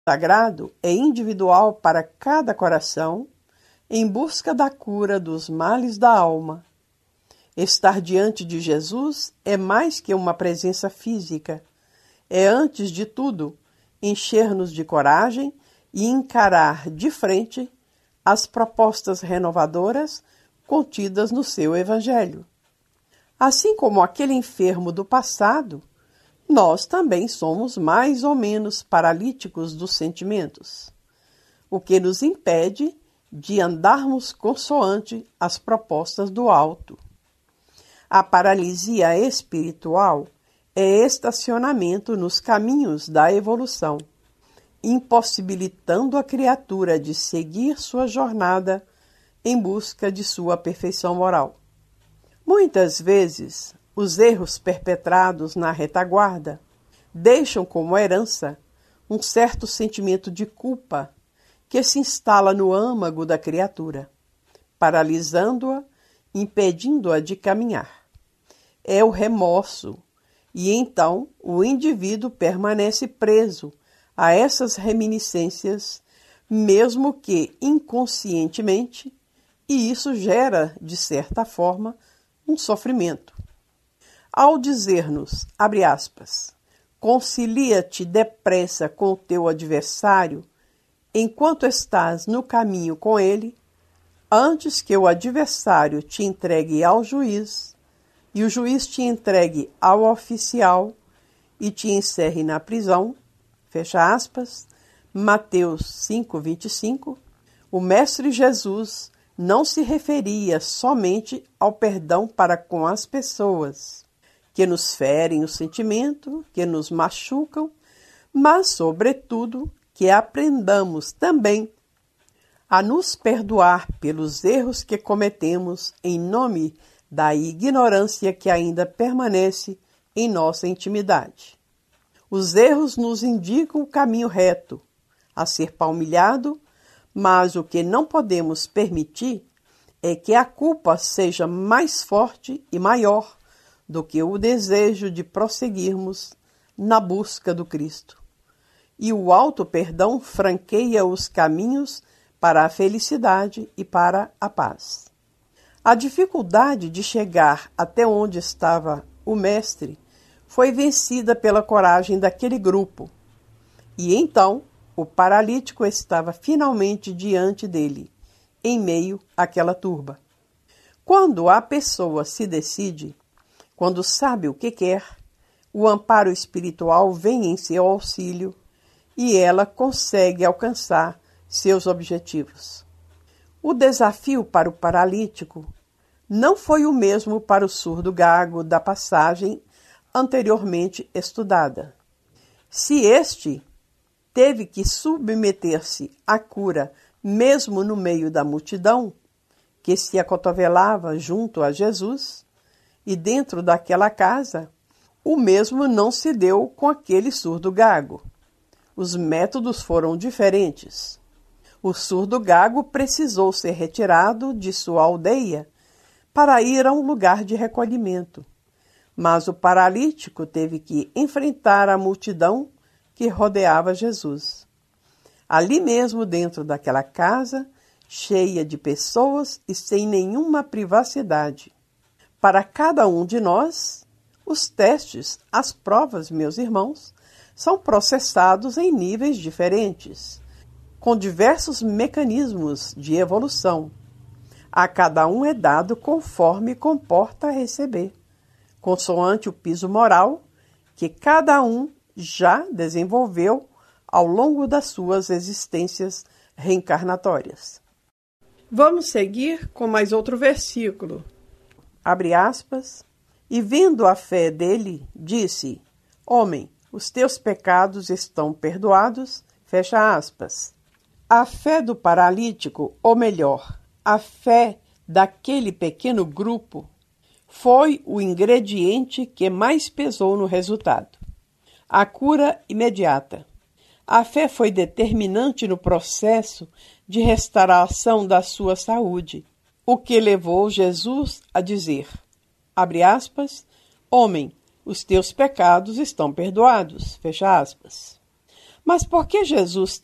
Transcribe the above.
sagrado é individual para cada coração, em busca da cura dos males da alma. Estar diante de Jesus é mais que uma presença física. É, antes de tudo, encher-nos de coragem e encarar de frente as propostas renovadoras contidas no seu Evangelho. Assim como aquele enfermo do passado, nós também somos mais ou menos paralíticos dos sentimentos, o que nos impede de andarmos consoante as propostas do alto. A paralisia espiritual é estacionamento nos caminhos da evolução, impossibilitando a criatura de seguir sua jornada em busca de sua perfeição moral. Muitas vezes, os erros perpetrados na retaguarda deixam como herança um certo sentimento de culpa que se instala no âmago da criatura, paralisando-a, impedindo-a de caminhar. É o remorso, e então o indivíduo permanece preso a essas reminiscências, mesmo que inconscientemente, e isso gera, de certa forma, um sofrimento. Ao dizer-nos, abre aspas, concilia-te depressa com o teu adversário, enquanto estás no caminho com ele, antes que o adversário te entregue ao juiz, e o juiz te entregue ao oficial e te encerre na prisão, fecha aspas, Mateus 5:25, o Mestre Jesus não se referia somente ao perdão para com as pessoas, que nos ferem o sentimento, que nos machucam, mas, sobretudo, que aprendamos também a nos perdoar pelos erros que cometemos em nome da ignorância que ainda permanece em nossa intimidade. Os erros nos indicam o caminho reto a ser palmilhado, mas o que não podemos permitir é que a culpa seja mais forte e maior do que o desejo de prosseguirmos na busca do Cristo. E o auto-perdão franqueia os caminhos para a felicidade e para a paz. A dificuldade de chegar até onde estava o Mestre foi vencida pela coragem daquele grupo. E então o paralítico estava finalmente diante dele, em meio àquela turba. Quando a pessoa se decide, quando sabe o que quer, o amparo espiritual vem em seu auxílio e ela consegue alcançar seus objetivos. O desafio para o paralítico não foi o mesmo para o surdo gago da passagem anteriormente estudada. Se este teve que submeter-se à cura mesmo no meio da multidão, que se acotovelava junto a Jesus, e dentro daquela casa, o mesmo não se deu com aquele surdo gago. Os métodos foram diferentes. O surdo gago precisou ser retirado de sua aldeia para ir a um lugar de recolhimento, mas o paralítico teve que enfrentar a multidão que rodeava Jesus. Ali mesmo, dentro daquela casa, cheia de pessoas e sem nenhuma privacidade. Para cada um de nós, os testes, as provas, meus irmãos, são processados em níveis diferentes, com diversos mecanismos de evolução. A cada um é dado conforme comporta receber, consoante o piso moral que cada um já desenvolveu ao longo das suas existências reencarnatórias. Vamos seguir com mais outro versículo. Abre aspas. E vendo a fé dele, disse, homem, os teus pecados estão perdoados, fecha aspas. A fé do paralítico, ou melhor, a fé daquele pequeno grupo, foi o ingrediente que mais pesou no resultado. A cura imediata. A fé foi determinante no processo de restauração da sua saúde, o que levou Jesus a dizer, abre aspas, homem, os teus pecados estão perdoados, fecha aspas. Mas por que Jesus